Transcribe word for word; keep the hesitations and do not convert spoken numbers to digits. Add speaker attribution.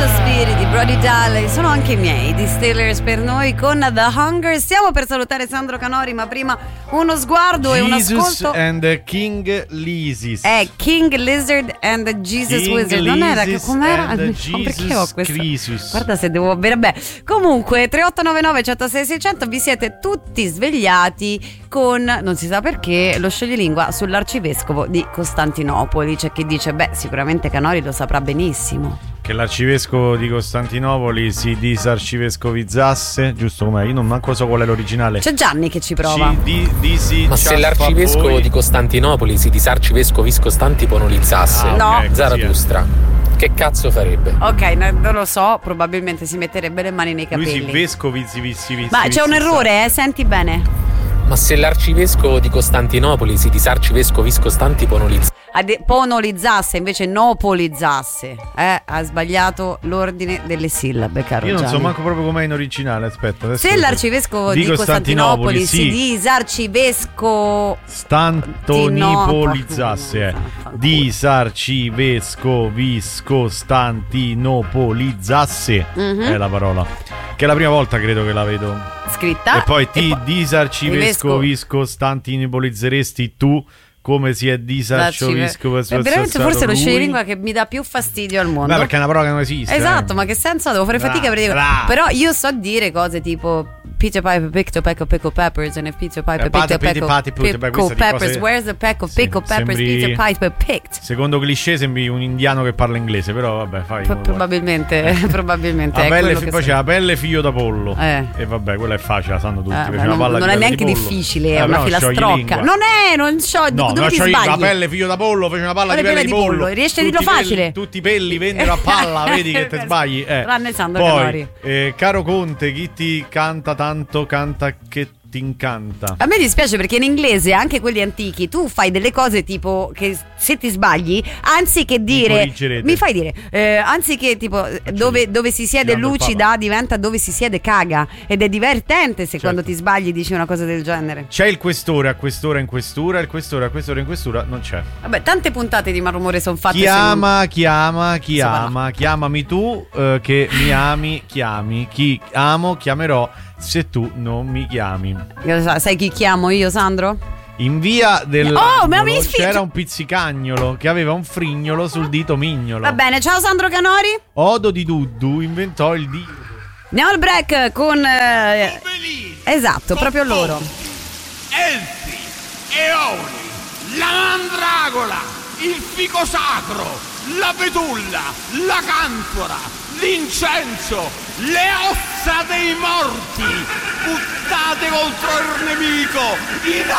Speaker 1: sospiri di Brody Dalle sono anche i miei, di Steelers per noi con The Hunger. Stiamo per salutare Sandro Canori, ma prima uno sguardo
Speaker 2: Jesus
Speaker 1: e un ascolto.
Speaker 2: and King Lizis.
Speaker 1: È King Lizard and the Jesus
Speaker 2: King
Speaker 1: Wizard. Non era che com'era?
Speaker 2: and
Speaker 1: Ma perché ho questo?
Speaker 2: Jesus.
Speaker 1: Guarda se devo bere. Beh, comunque tre otto nove nove uno zero sei sei zero zero vi siete tutti svegliati con, non si sa perché, lo scioglilingua sull'arcivescovo di Costantinopoli. C'è chi dice, beh, sicuramente Canori lo saprà benissimo,
Speaker 2: che l'arcivescovo di Costantinopoli si disarcivescovizzasse, giusto com'è? Io non manco so qual è l'originale.
Speaker 1: C'è Gianni che ci prova.
Speaker 2: Ci di, di si
Speaker 3: Ma se l'arcivescovo
Speaker 2: voi.
Speaker 3: di Costantinopoli si disarcivescoviskostantiponolizzasse,
Speaker 1: Ah,
Speaker 2: no.
Speaker 3: okay, Zarathustra, che cazzo farebbe?
Speaker 1: Ok, no, non lo so, probabilmente si metterebbe le mani nei
Speaker 2: Lui
Speaker 1: capelli.
Speaker 2: si vescovizzi vissi vissi.
Speaker 1: Ma c'è un errore, eh, senti bene.
Speaker 3: Ma se l'arcivescovo di Costantinopoli si disarcivescoviskostantiponolizzasse,
Speaker 1: Ponolizzasse invece nopolizzasse, eh, ha sbagliato l'ordine delle sillabe, caro
Speaker 2: Io non
Speaker 1: Gianni.
Speaker 2: so manco proprio com'è in originale. Aspetta, adesso
Speaker 1: Se l'arcivescovo di, Costantinopoli,
Speaker 2: sì.
Speaker 1: si disarcivesco
Speaker 2: Stantonipolizzasse, eh. Disarcivescoviscostantinopolizzasse
Speaker 1: Mhm.
Speaker 2: è la parola. Che è la prima volta credo che la vedo.
Speaker 1: scritta
Speaker 2: E poi ti
Speaker 1: poi-
Speaker 2: disarcivescoviscostantinopolizzeresti tu come si è disarcivescovisco.
Speaker 1: è veramente forse lo scioglilingua che mi dà più fastidio al mondo.
Speaker 2: Beh, perché è una parola che non esiste.
Speaker 1: Esatto,
Speaker 2: eh.
Speaker 1: ma che senso ha? Devo fare fatica per dire.
Speaker 2: Bra.
Speaker 1: Però io so dire cose tipo Peter Piper picked a peck of pickled peppers, and if Peter Piper
Speaker 2: Eh,
Speaker 1: picked a
Speaker 2: pati,
Speaker 1: peck of
Speaker 2: pati, pati, beh,
Speaker 1: pickled
Speaker 2: questa di
Speaker 1: peppers,
Speaker 2: cose-
Speaker 1: where's a peck of
Speaker 2: Sì,
Speaker 1: pickled peppers
Speaker 2: sembri-
Speaker 1: Peter Piper picked?
Speaker 2: Secondo cliché sembri un indiano che parla inglese, però vabbè, fai.
Speaker 1: P-
Speaker 2: come vuoi.
Speaker 1: probabilmente, probabilmente
Speaker 2: La
Speaker 1: è
Speaker 2: pelle,
Speaker 1: quello
Speaker 2: fi-
Speaker 1: che
Speaker 2: poi
Speaker 1: so.
Speaker 2: c'è la pelle figlio da pollo.
Speaker 1: Eh.
Speaker 2: E vabbè, quella è facile, la sanno tutti.
Speaker 1: Eh,
Speaker 2: perché
Speaker 1: beh,
Speaker 2: una
Speaker 1: non,
Speaker 2: palla
Speaker 1: non
Speaker 2: di
Speaker 1: è
Speaker 2: pelle
Speaker 1: neanche
Speaker 2: di pollo.
Speaker 1: difficile, è
Speaker 2: Eh,
Speaker 1: una
Speaker 2: però
Speaker 1: filastrocca.
Speaker 2: scioglilingua.
Speaker 1: Non è, non so,
Speaker 2: No,
Speaker 1: dove
Speaker 2: non
Speaker 1: ti
Speaker 2: c'ho io
Speaker 1: sbagli?
Speaker 2: la pelle figlio da pollo, fece una palla
Speaker 1: Quale
Speaker 2: di pelle di pollo.
Speaker 1: Riesci a dirlo
Speaker 2: Tutti i pelli-
Speaker 1: facile?
Speaker 2: tutti i pelli vennero a palla, vedi che te sbagli. Eh.
Speaker 1: Tranne Sandro
Speaker 2: Poi,
Speaker 1: Canori.
Speaker 2: eh, caro Conte, chi ti canta tanto, canta che ti incanta.
Speaker 1: A me dispiace perché in inglese, anche quelli antichi, tu fai delle cose tipo che se ti sbagli, anziché dire,
Speaker 2: corrigerete.
Speaker 1: mi fai dire, eh, anziché tipo dove, dove si siede
Speaker 2: Girando il
Speaker 1: lucida diventa dove si siede caga, ed è divertente se
Speaker 2: Certo.
Speaker 1: quando ti sbagli dici una cosa del genere.
Speaker 2: C'è il questore a quest'ora in questura, il questore a quest'ora in questura non c'è.
Speaker 1: Vabbè, tante puntate di Malrumore sono fatte.
Speaker 2: Chiama, chiama,
Speaker 1: Si parla.
Speaker 2: chiama, chiamami tu eh, che mi ami, chiami. Chi amo, chiamerò se tu non mi chiami.
Speaker 1: se- Sai chi chiamo io, Sandro?
Speaker 2: In via del
Speaker 1: Oh, ma mi sfi-
Speaker 2: c'era un pizzicagnolo che aveva un frignolo sul dito mignolo.
Speaker 1: Va bene, ciao Sandro Canori.
Speaker 2: Odo di Duddu inventò il dio.
Speaker 1: Andiamo al break con eh, esatto, proprio loro.
Speaker 4: Elfi, Eoli, la mandragola, il fico sacro, la betulla, la canfora, l'incenso, le ossa dei morti, buttate contro il nemico, i